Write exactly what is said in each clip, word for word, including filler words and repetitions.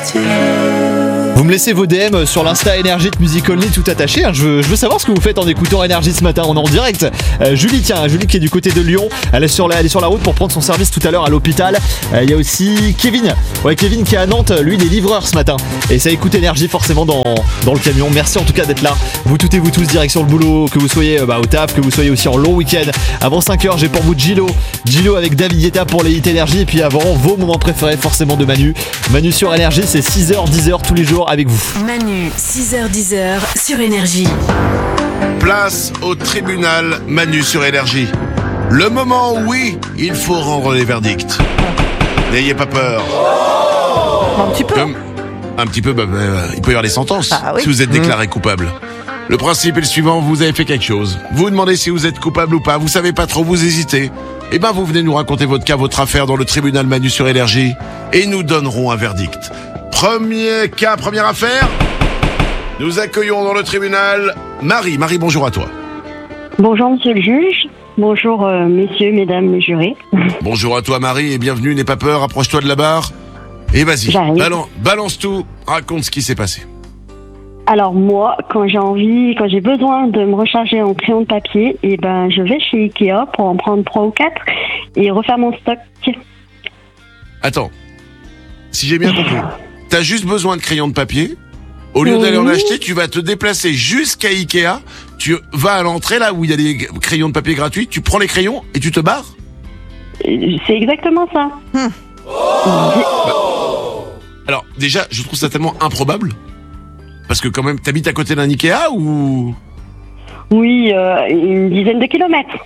Vous me laissez vos D M sur l'Insta Énergie de Music Only tout attaché. Hein. Je, veux, je veux savoir ce que vous faites en écoutant Énergie ce matin. On est en direct. Euh, Julie, tiens, Julie qui est du côté de Lyon. Elle est sur la, elle est sur la route pour prendre son service tout à l'heure à l'hôpital. Il euh, y a aussi Kevin. Ouais, Kevin qui est à Nantes. Lui, il est livreur ce matin. Et ça écoute Énergie forcément dans, dans le camion. Merci en tout cas d'être là. Vous toutes et vous tous, direction le boulot. Que vous soyez bah, au taf, que vous soyez aussi en long week-end. Avant cinq heures, j'ai pour vous Gilo. Gilo avec David Guetta pour les hits Énergie. Et puis avant, vos moments préférés forcément de Manu. Manu sur Énergie, c'est six heures, dix heures tous les jours avec vous. Manu, six heures dix heures sur Énergie. Place au tribunal Manu sur Énergie. Le moment où, oui, il faut rendre les verdicts. N'ayez pas peur. Un petit peu. Comme, un petit peu, bah, bah, il peut y avoir des sentences ah, oui. si vous êtes déclaré mmh. coupable. Le principe est le suivant, vous avez fait quelque chose. Vous demandez si vous êtes coupable ou pas, vous savez pas trop, vous hésitez. Eh ben vous venez nous raconter votre cas, votre affaire dans le tribunal Manu sur Énergie et nous donnerons un verdict. Premier cas, première affaire. Nous accueillons dans le tribunal Marie. Marie, bonjour à toi. Bonjour monsieur le juge. Bonjour euh, messieurs, mesdames les jurés. Bonjour à toi Marie et bienvenue, n'aie pas peur, approche-toi de la barre. Et vas-y, balance, balance tout, raconte ce qui s'est passé. Alors moi, quand j'ai envie, quand j'ai besoin de me recharger en crayon de papier, et ben je vais chez Ikea pour en prendre trois ou quatre et refaire mon stock. Attends, si j'ai bien compris, t'as juste besoin de crayons de papier. Au lieu d'aller en acheter, tu vas te déplacer jusqu'à Ikea. Tu vas à l'entrée là où il y a des crayons de papier gratuits. Tu prends les crayons et tu te barres. C'est exactement ça. Hum. Oh bah, alors déjà, je trouve ça tellement improbable. Parce que quand même, t'habites à côté d'un Ikea ou... Oui, euh, une dizaine de kilomètres.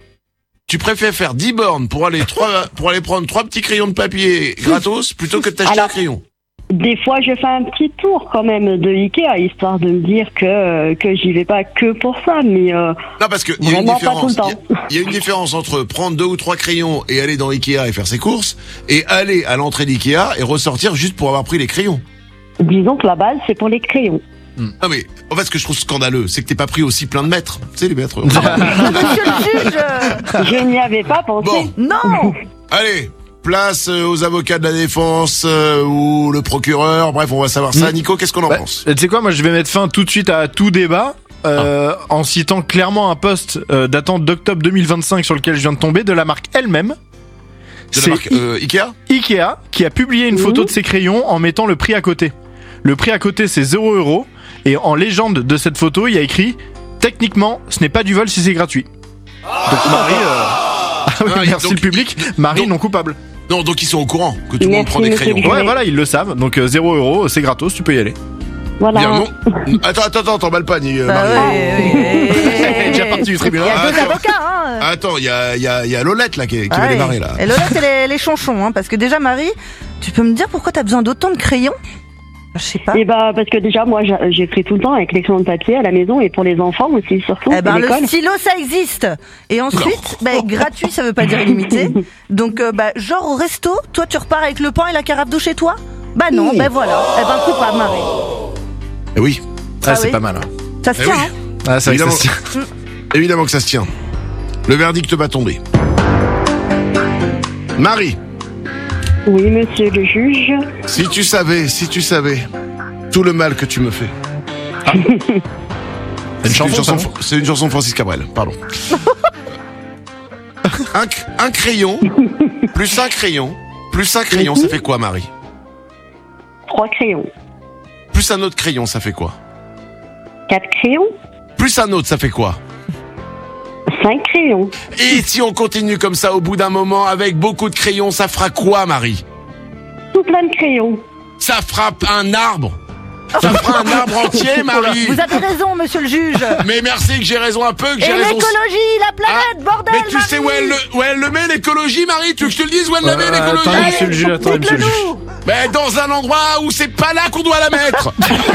Tu préfères faire dix bornes pour aller trois, pour aller prendre trois petits crayons de papier gratos plutôt que de t'acheter un crayon. Des fois, je fais un petit tour quand même de Ikea, histoire de me dire que que j'y vais pas que pour ça, mais euh, non, parce que il y a une différence. Il y, y a une différence entre prendre deux ou trois crayons et aller dans Ikea et faire ses courses, et aller à l'entrée d'Ikea et ressortir juste pour avoir pris les crayons. Disons que la base, c'est pour les crayons. Hmm. Non mais, en fait, ce que je trouve scandaleux, c'est que t'es pas pris aussi plein de mètres. Tu sais, les mètres. Monsieur le juge, je n'y avais pas pensé. Bon. Non. Allez, place aux avocats de la défense euh, ou le procureur. Bref, on va savoir ça. Nico, qu'est-ce qu'on en bah, pense? Tu sais quoi, moi je vais mettre fin tout de suite à tout débat. Euh, ah. En citant clairement un post euh, datant d'octobre deux mille vingt-cinq sur lequel je viens de tomber, de la marque elle-même. De la marque euh, Ikea Ikea qui a publié une mmh. photo de ses crayons en mettant le prix à côté. Le prix à côté c'est zéro euro et en légende de cette photo il y a écrit « Techniquement ce n'est pas du vol si c'est gratuit ». Donc Marie, euh... ah, oui, ah, merci donc, le public, Marie donc, non coupable. Non, donc ils sont au courant que tout le monde prend des crayons. Ouais voilà, ils le savent, donc euh, zéro euro, c'est gratos, tu peux y aller. Voilà. Bien, non. Attends, attends, attends, t'emballes pas, ni, euh, bah Marie. Oui, oui, oui. Elle est déjà partie du tribunal. Il y a deux attends. avocats, hein. Attends, il y a, il y a, il y a Lolette, là, qui, qui ah, va oui. démarrer, là. Et Lolette, c'est les, les chonchons, hein, parce que déjà, Marie, tu peux me dire pourquoi t'as besoin d'autant de crayons? Je sais pas. Eh bah, parce que déjà, moi, j'écris tout le temps avec les crayons de papier à la maison et pour les enfants aussi, surtout. Eh ben, le stylo, ça existe. Et ensuite, bah, gratuit, ça veut pas dire illimité. Donc, euh, bah, genre au resto, toi, tu repars avec le pain et la carafe d'eau chez toi? Bah non, oui. Bah voilà. Eh ben, coupable, Marie. Eh oui. Ah, ah c'est oui. pas mal. Hein. Ça se eh tient, oui. hein. Ah, c'est évidemment, vrai que ça se tient. Évidemment que ça se tient. Le verdict va tomber. Marie. Oui, monsieur le juge. Si tu savais, si tu savais tout le mal que tu me fais. Ah. C'est une, chanson, une chanson, c'est une chanson de Francis Cabrel, pardon. un, un crayon, plus un crayon, plus un crayon, ça fait quoi, Marie? Trois crayons. Plus un autre crayon, ça fait quoi? Quatre crayons. Plus un autre, ça fait quoi? Cinq crayons. Et si on continue comme ça au bout d'un moment avec beaucoup de crayons, ça fera quoi, Marie? Tout plein de crayons. Ça fera un arbre. Ça fera un arbre entier, Marie. Vous avez raison, monsieur le juge. Mais merci que j'ai raison un peu, que j'ai Et raison. l'écologie, la planète, ah, bordel, mais tu Marie. sais où elle, le, où elle le met, l'écologie, Marie? Tu veux que je te le dise où elle euh, la met, l'écologie? Attendez, monsieur le juge, attendez, monsieur le juge. Mais dans un endroit où c'est pas là qu'on doit la mettre.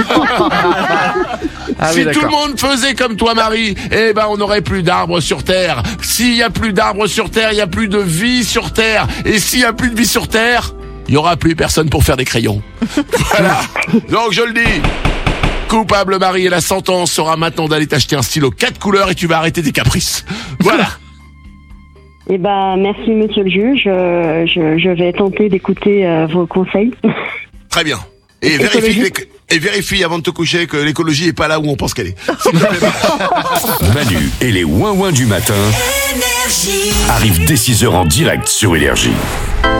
ah, si oui, tout le monde faisait comme toi, Marie, eh ben on n'aurait plus d'arbres sur Terre. S'il y a plus d'arbres sur Terre, il y a plus de vie sur Terre. Et s'il y a plus de vie sur Terre, il y aura plus personne pour faire des crayons. Voilà. Donc je le dis. Coupable, Marie, et la sentence sera maintenant d'aller t'acheter un stylo quatre couleurs et tu vas arrêter tes caprices. Voilà. Eh ben, merci, monsieur le juge. Euh, je, je vais tenter d'écouter euh, vos conseils. Très bien. Et vérifie, écologique. que les- et vérifie avant de te coucher que l'écologie est pas là où on pense qu'elle est. S'il te plaît, Manu et les ouin-ouin du matin arrivent dès six heures en direct sur Énergie.